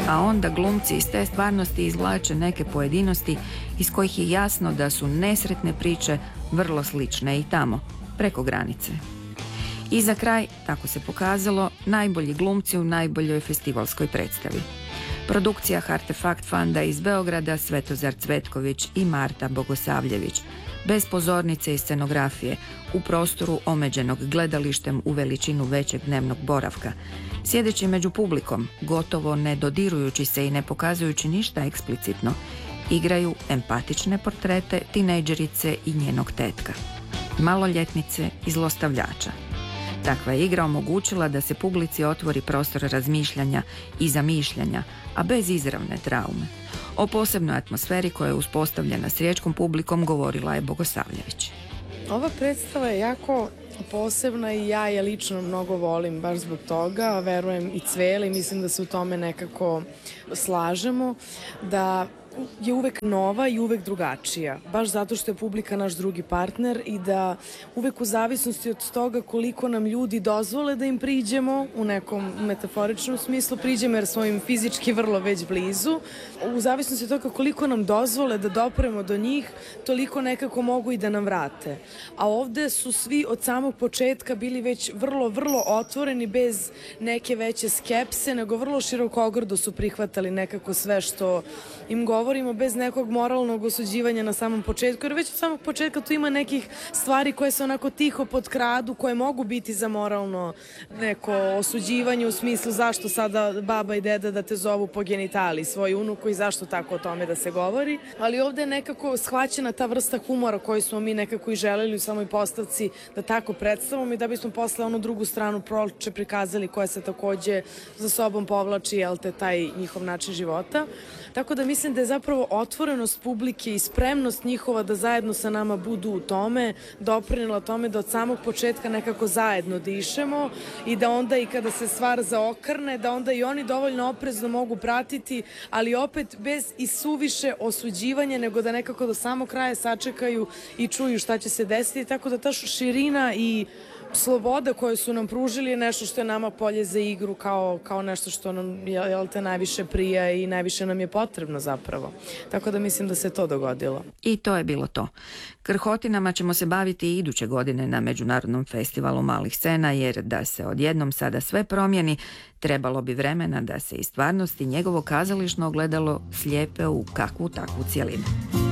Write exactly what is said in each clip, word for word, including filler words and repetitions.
a onda glumci iz te stvarnosti izvlače neke pojedinosti iz kojih je jasno da su nesretne priče vrlo slične i tamo, preko granice. I za kraj, tako se pokazalo, najbolji glumci u najboljoj festivalskoj predstavi. Produkcija Artefakt Fanda iz Beograda, Svetozar Cvetković i Marta Bogosavljević, bez pozornice i scenografije, u prostoru omeđenog gledalištem u veličinu većeg dnevnog boravka, sjedeći među publikom, gotovo ne dodirujući se i ne pokazujući ništa eksplicitno, igraju empatične portrete tinejdžerice i njenog tetka, maloljetnice i zlostavljača. Takva je igra omogućila da se publici otvori prostor razmišljanja i zamišljanja, a bez izravne traume. O posebnoj atmosferi koja je uspostavljena s riječkom publikom govorila je Bogosavljević. Ova predstava je jako posebna i ja je lično mnogo volim baš zbog toga, verujem i Cvele i mislim da se u tome nekako slažemo, da je uvek nova i uvek drugačija, baš zato što je publika naš drugi partner i da uvek u zavisnosti od toga koliko nam ljudi dozvole da im priđemo, u nekom metaforičnom smislu priđemo jer smo im fizički vrlo već blizu, u zavisnosti od toga koliko nam dozvole da dopremo do njih, toliko nekako mogu i da nam vrate. A ovde su svi od samog početka bili već vrlo, vrlo otvoreni, bez neke veće skepse, nego vrlo širokogrdo su prihvatali nekako sve što im govorimo, bez nekog moralnog osuđivanja na samom početku, jer već od samog početka tu ima nekih stvari koje se onako tiho potkradu, koje mogu biti za moralno neko osuđivanje u smislu zašto sada baba i deda da te zovu po genitali svoju unuku i zašto tako o tome da se govori, ali ovde je nekako shvaćena ta vrsta humora koju smo mi nekako i želeli u samoj postavci da tako predstavimo i da bismo posle onu drugu stranu proče prikazali koja se takođe za sobom povlači, jel te, taj njihov način života. Tako da mislim da je zapravo otvorenost publike i spremnost njihova da zajedno sa nama budu u tome doprinela tome da od samog početka nekako zajedno dišemo i da onda i kada se stvar zaokrne, da onda i oni dovoljno oprezno mogu pratiti, ali opet bez i suviše osuđivanja, nego da nekako do samog kraja sačekaju i čuju šta će se desiti, tako da ta širina i sloboda koju su nam pružili je nešto što je nama polje za igru kao, kao nešto što nam jel te najviše prija i najviše nam je potrebno zapravo. Tako da mislim da se to dogodilo. I to je bilo to. Krhotinama ćemo se baviti i iduće godine na Međunarodnom festivalu malih scena, jer da se odjednom sada sve promijeni, trebalo bi vremena da se i stvarnosti njegovo kazališno ogledalo slijepe u kakvu takvu cjelinu.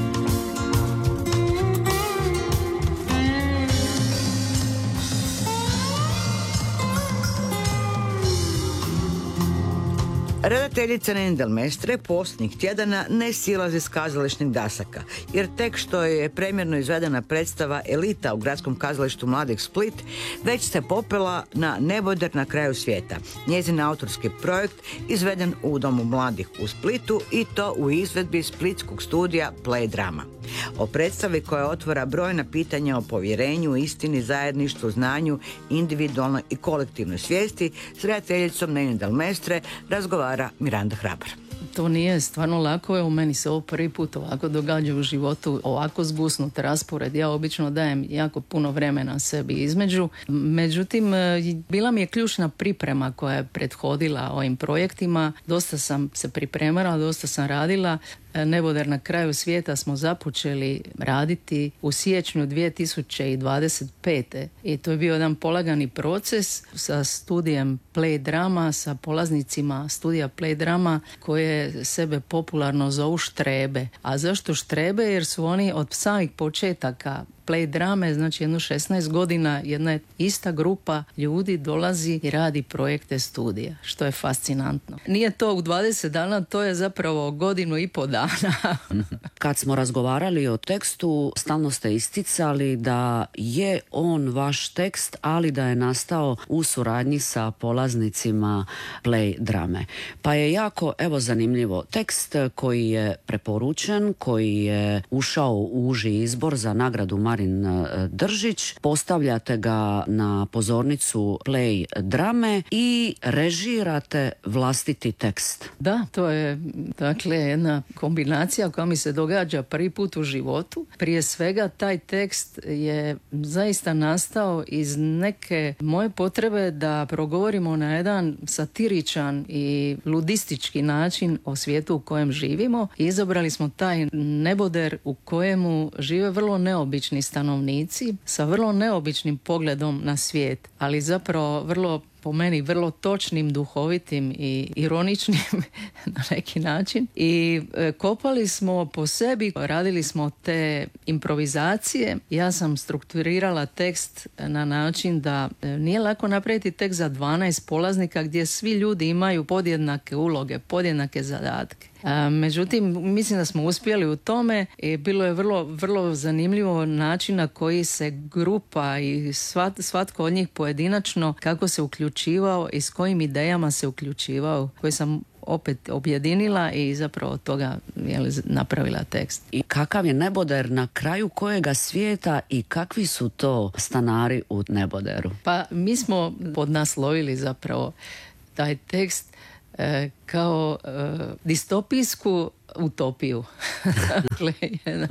Redateljica Nenad Del Mestre posljednjih tjedana ne silazi s kazališnih dasaka, jer tek što je premjerno izvedena predstava Elita u Gradskom kazalištu Mladih Split, već se popela na Neboder na kraju svijeta. Njezin autorski projekt izveden u Domu mladih u Splitu i to u izvedbi splitskog studija Play Drama. O predstavi koja otvara brojna pitanja o povjerenju, istini, zajedništvu, znanju, individualnoj i kolektivnoj svijesti s redateljicom Nenad Del Mestre razgovara Miranda Hrabar. To nije stvarno lako, evo meni se ovo prvi put ovako događa u životu, ovako zgusnut raspored. Ja obično dajem jako puno vremena sebi između. Međutim, bila mi je ključna priprema koja je prethodila ovim projektima. Dosta sam se pripremala, dosta sam radila. Neboder na kraju svijeta smo započeli raditi u siječnju dvije tisuće dvadeset pete. I to je bio jedan polagani proces sa studijem Play Drama, sa polaznicima studija Play Drama koje sebe popularno zovu štrebe. A zašto štrebe? Jer su oni od samih početaka Play Drame, znači jedno šesnaest godina, jedna ista grupa ljudi dolazi i radi projekte studija, što je fascinantno. Nije to u dvadeset dana, to je zapravo godinu i po dana. Kad smo razgovarali o tekstu, stalno ste isticali da je on vaš tekst, ali da je nastao u suradnji sa polaznicima Play Drame. Pa je jako, evo, zanimljivo, tekst koji je preporučen, koji je ušao u uži izbor za nagradu Marija Marin Držić. Postavljate ga na pozornicu play drame i režirate vlastiti tekst. Da, to je dakle jedna kombinacija koja mi se događa prvi put u životu. Prije svega taj tekst je zaista nastao iz neke moje potrebe da progovorimo na jedan satiričan i ludistički način o svijetu u kojem živimo. Izabrali smo taj neboder u kojemu žive vrlo neobični stanovnici sa vrlo neobičnim pogledom na svijet, ali zapravo vrlo, po meni, vrlo točnim, duhovitim i ironičnim na neki način. I e, kopali smo po sebi, radili smo te improvizacije. Ja sam strukturirala tekst na način da e, nije lako napraviti tekst za dvanaest polaznika gdje svi ljudi imaju podjednake uloge, podjednake zadatke. A, međutim, mislim da smo uspjeli u tome i bilo je vrlo, vrlo zanimljivo način na koji se grupa i svat, svatko od njih pojedinačno kako se uključivao i s kojim idejama se uključivao, koje sam opet objedinila i zapravo od toga jeli, napravila tekst. I kakav je neboder na kraju kojega svijeta i kakvi su to stanari u neboderu? Pa mi smo podnaslovili zapravo taj tekst e, kao e, distopijsku utopiju. Dakle, jedna,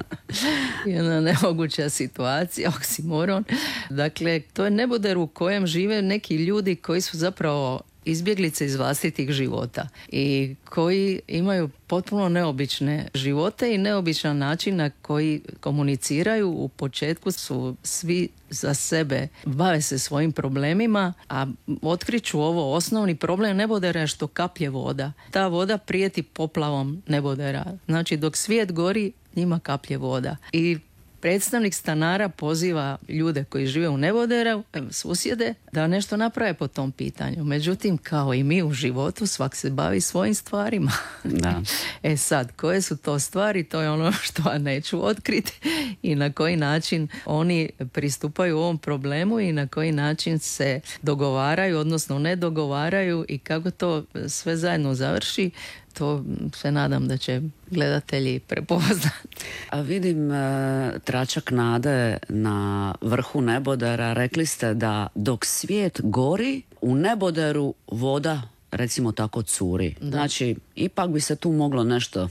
jedna nemoguća situacija, oksimoron. Dakle, to je neboder u kojem žive neki ljudi koji su zapravo izbjeglice iz vlastitih života i koji imaju potpuno neobične živote i neobičan način na koji komuniciraju. U početku su svi za sebe, bave se svojim problemima, a otkriću ovo osnovni problem nebodera je što kaplje voda. Ta voda prijeti poplavom nebodera. Znači dok svijet gori, njima kaplje voda. I predstavnik stanara poziva ljude koji žive u neboderu, susjede, da nešto naprave po tom pitanju. Međutim, kao i mi u životu, svak se bavi svojim stvarima. Da. E sad, koje su to stvari, to je ono što ja neću otkriti i na koji način oni pristupaju ovom problemu i na koji način se dogovaraju, odnosno ne dogovaraju i kako to sve zajedno završi. To se nadam da će gledatelji prepoznati. A vidim e, tračak nade na vrhu nebodera. Rekli ste da dok svijet gori, u neboderu voda, recimo tako, curi. Da. Znači, ipak bi se tu moglo nešto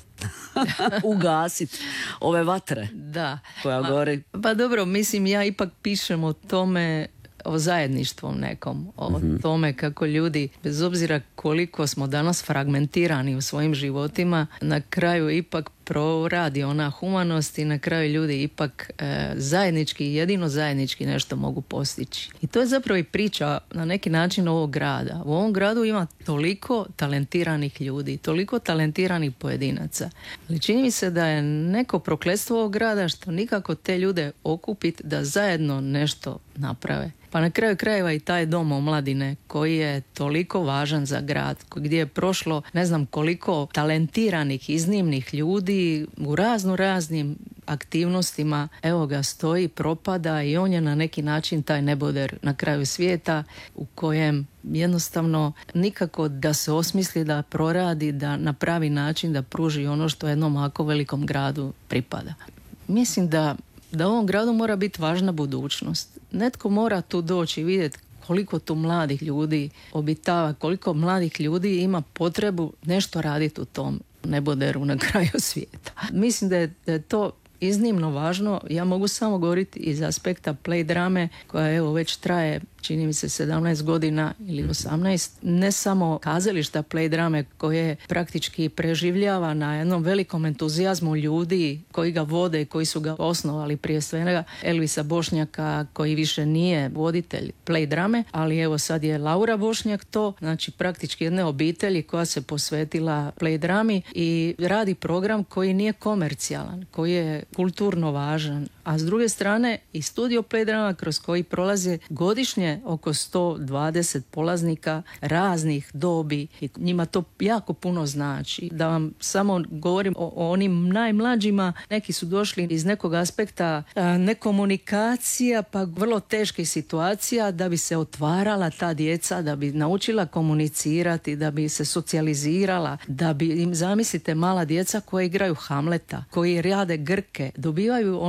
ugasiti. Ove vatre da. koja gori. Pa, pa dobro, mislim, ja ipak pišem o tome, o zajedništvu nekom, o mm-hmm. tome kako ljudi, bez obzira koliko smo danas fragmentirani u svojim životima, na kraju ipak proradi ona humanost i na kraju ljudi ipak e, zajednički, jedino zajednički nešto mogu postići. I to je zapravo i priča na neki način ovog grada. U ovom gradu ima toliko talentiranih ljudi, toliko talentiranih pojedinaca. Ali čini mi se da je neko prokletstvo ovog grada što nikako te ljude okupiti da zajedno nešto naprave. Pa na kraju krajeva i taj dom omladine koji je toliko važan za grad, gdje je prošlo ne znam koliko talentiranih, iznimnih ljudi u razno raznim aktivnostima, evo ga stoji, propada i on je na neki način taj neboder na kraju svijeta u kojem jednostavno nikako da se osmisli, da proradi, da na pravi način da pruži ono što jednom ovako velikom gradu pripada. Mislim da da ovom gradu mora biti važna budućnost. Netko mora tu doći i vidjeti koliko tu mladih ljudi obitava, koliko mladih ljudi ima potrebu nešto raditi u tom neboderu na kraju svijeta. Mislim da je, da je to iznimno važno. Ja mogu samo govoriti iz aspekta play drame koja evo već traje, čini mi se sedamnaest godina ili osamnaest, ne samo kazališta play drame koje praktički preživljava na jednom velikom entuzijazmu ljudi koji ga vode i koji su ga osnovali, prije svega Elvisa Bošnjaka koji više nije voditelj play drame, ali evo sad je Laura Bošnjak to, znači praktički jedne obitelji koja se posvetila play drami i radi program koji nije komercijalan, koji je kulturno važan, a s druge strane i studio play drama kroz koji prolaze godišnje oko sto dvadeset polaznika raznih dobi i njima to jako puno znači. Da vam samo govorim o, o onim najmlađima, neki su došli iz nekog aspekta a, nekomunikacija pa vrlo teških situacija da bi se otvarala ta djeca, da bi naučila komunicirati, da bi se socijalizirala, da bi im, zamislite, mala djeca koja igraju Hamleta, koji rade Grke, dobivaju ono što ne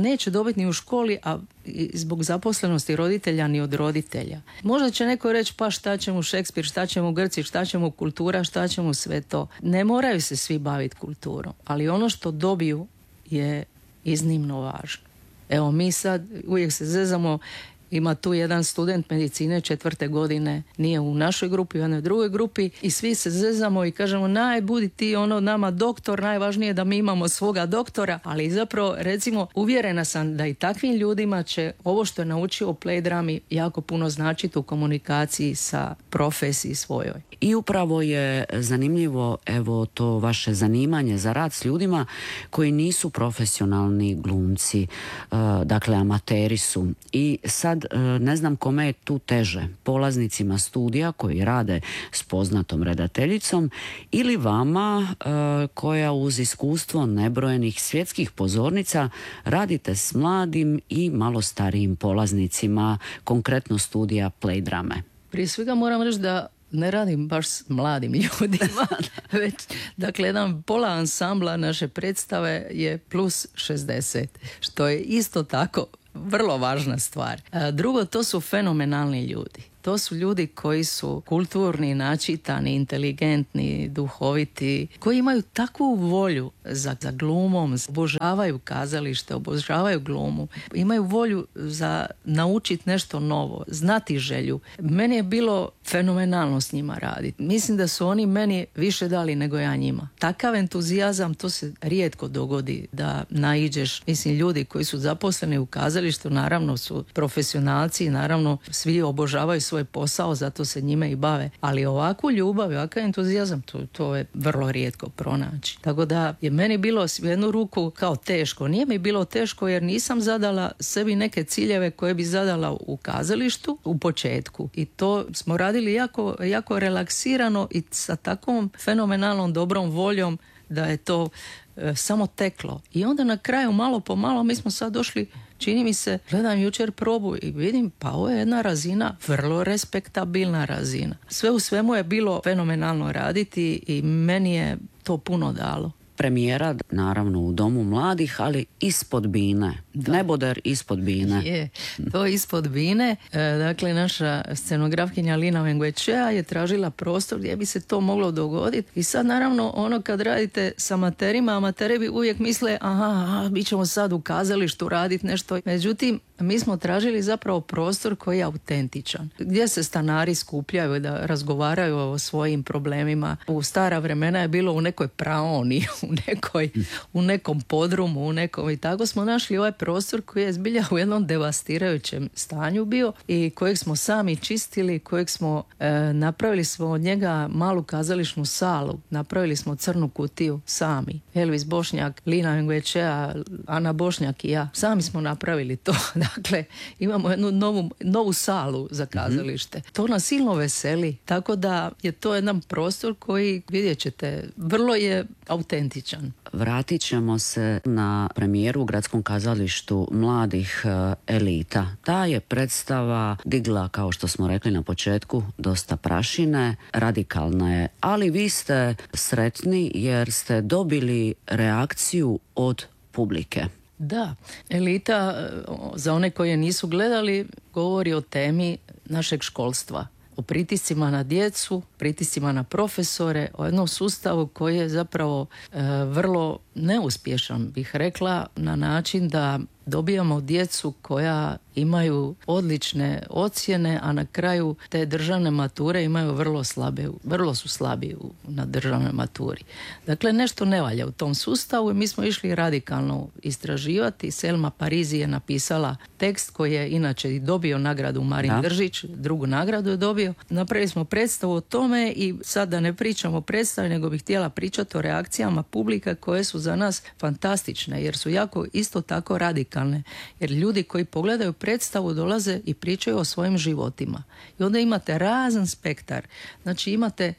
neće dobiti ni u školi, a zbog zaposlenosti roditelja ni od roditelja. Možda će neko reći pa šta će mu Šekspir, šta će mu Grci, šta će mu kultura, šta će mu sve to. Ne moraju se svi baviti kulturom, ali ono što dobiju je iznimno važno. Evo mi sad uvijek se zezamo, ima tu jedan student medicine četvrte godine, nije u našoj grupi, u jednoj drugoj grupi i svi se zezamo i kažemo naj budi ti ono nama doktor, najvažnije je da mi imamo svoga doktora, ali zapravo recimo uvjerena sam da i takvim ljudima će ovo što je naučio u play drami jako puno značiti u komunikaciji sa profesiji svojoj. I upravo je zanimljivo evo to vaše zanimanje za rad s ljudima koji nisu profesionalni glumci, dakle amateri su. I sad ne znam kome je tu teže, polaznicima studija koji rade s poznatom redateljicom ili vama koja uz iskustvo nebrojenih svjetskih pozornica radite s mladim i malo starijim polaznicima, konkretno studija play drame. Prije svega moram reći da ne radim baš s mladim ljudima, već, dakle, jedan pola ansambla naše predstave je plus šezdeset, što je isto tako vrlo važna stvar. A drugo, to su fenomenalni ljudi. To su ljudi koji su kulturni, načitani, inteligentni, duhoviti, koji imaju takvu volju za, za glumom, obožavaju kazalište, obožavaju glumu, imaju volju za naučiti nešto novo, znati želju. Meni je bilo fenomenalno s njima raditi. Mislim da su oni meni više dali nego ja njima. Takav entuzijazam, to se rijetko dogodi da naiđeš. Mislim, ljudi koji su zaposleni u kazalištu, naravno su profesionalci, naravno svi obožavaju svoj posao, zato se njime i bave. Ali ovakvu ljubav, ovakav entuzijazam, to, to je vrlo rijetko pronaći. Tako da je meni bilo s jednu ruku kao teško. Nije mi bilo teško jer nisam zadala sebi neke ciljeve koje bi zadala u kazalištu u početku. I to smo radili jako, jako relaksirano i sa takvom fenomenalnom dobrom voljom da je to e, samo teklo. I onda na kraju malo po malo mi smo sad došli, čini mi se, gledam jučer probu i vidim, pa ovo je jedna razina, vrlo respektabilna razina. Sve u svemu je bilo fenomenalno raditi i meni je to puno dalo. Premijera, naravno, u Domu mladih, ali ispod bine. Da. Neboder ispod bine. Je, to ispod bine. E, dakle, naša scenografkinja Lina Venguečea je tražila prostor gdje bi se to moglo dogoditi. I sad, naravno, ono kad radite s amaterima, amateri bi uvijek misle, aha, aha, mi ćemo sad u kazalištu raditi nešto. Međutim, mi smo tražili zapravo prostor koji je autentičan. Gdje se stanari skupljaju da razgovaraju o svojim problemima. U stara vremena je bilo u nekoj praoni, u, nekoj, u nekom podrumu, u nekom i tako smo našli ovaj prostor koji je zbilja u jednom devastirajućem stanju bio i kojeg smo sami čistili, kojeg smo e, napravili smo od njega malu kazališnu salu, napravili smo crnu kutiju sami. Elvis Bošnjak, Lina Venguečea, Ana Bošnjak i ja. Sami smo napravili to. Dakle, imamo jednu novu, novu salu za kazalište. Mm-hmm. To nas silno veseli, tako da je to jedan prostor koji, vidjet ćete, vrlo je autentičan. Vratit ćemo se na premijeru u Gradskom kazalištu mladih Elita. Ta je predstava digla, kao što smo rekli na početku, dosta prašine, radikalna je, ali vi ste sretni jer ste dobili reakciju od publike. Da, Elita, za one koje nisu gledali, govori o temi našeg školstva. O pritiscima na djecu, pritiscima na profesore, o jednom sustavu koji je zapravo e, vrlo neuspješan, bih rekla, na način da dobijamo djecu koja imaju odlične ocjene, a na kraju te državne mature imaju vrlo slabe, vrlo su slabi na državnoj maturi. Dakle, nešto ne valja u tom sustavu i mi smo išli radikalno istraživati. Selma Parizi je napisala tekst koji je inače i dobio nagradu Marin da. Držić, drugu nagradu je dobio. Napravili smo predstavu o tome i sad da ne pričamo o predstavi, nego bih htjela pričati o reakcijama publika koje su za nas fantastične, jer su jako isto tako radikalne. Jer ljudi koji pogledaju predstavu dolaze i pričaju o svojim životima. I onda imate razan spektar. Znači imate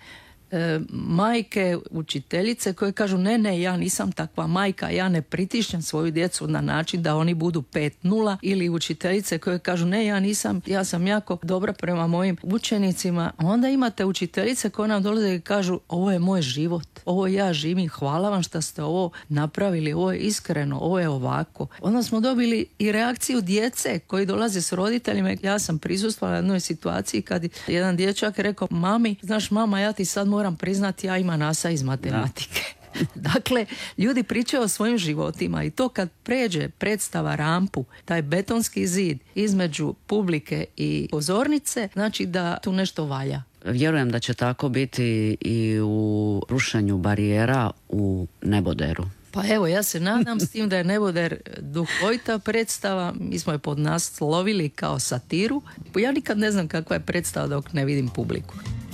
e, majke, učiteljice koje kažu ne, ne, ja nisam takva majka, ja ne pritišćem svoju djecu na način da oni budu pet nula, ili učiteljice koje kažu ne, ja nisam, ja sam jako dobra prema mojim učenicima. Onda imate učiteljice koje nam dolaze i kažu ovo je moj život, ovo ja živim, hvala vam što ste ovo napravili, ovo je iskreno, ovo je ovako. Onda smo dobili i reakciju djece koji dolaze s roditeljima. Ja sam prisustvala jednoj situaciji kad jedan dječak rekao, mami, znaš mama, ja ti sad moram priznati, ja imam nasa iz matematike. Dakle, ljudi pričaju o svojim životima i to kad pređe predstava rampu, taj betonski zid između publike i pozornice, znači da tu nešto valja. Vjerujem da će tako biti i u rušenju barijera u Neboderu. Pa evo, ja se nadam s tim da je Neboder duhovita predstava. Mi smo je pod nas slovili kao satiru. Ja nikad ne znam kakva je predstava dok ne vidim publiku.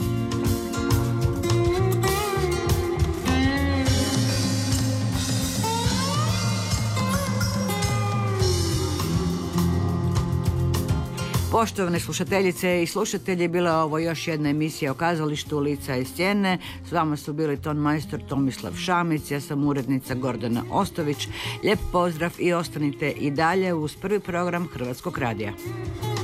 Poštovane slušateljice i slušatelji, bila je ovo još jedna emisija o kazalištu Lica i scene. S vama su bili ton majstor Tomislav Šamić, ja sam urednica Gordana Ostović. Lijep pozdrav i ostanite i dalje uz prvi program Hrvatskog radija.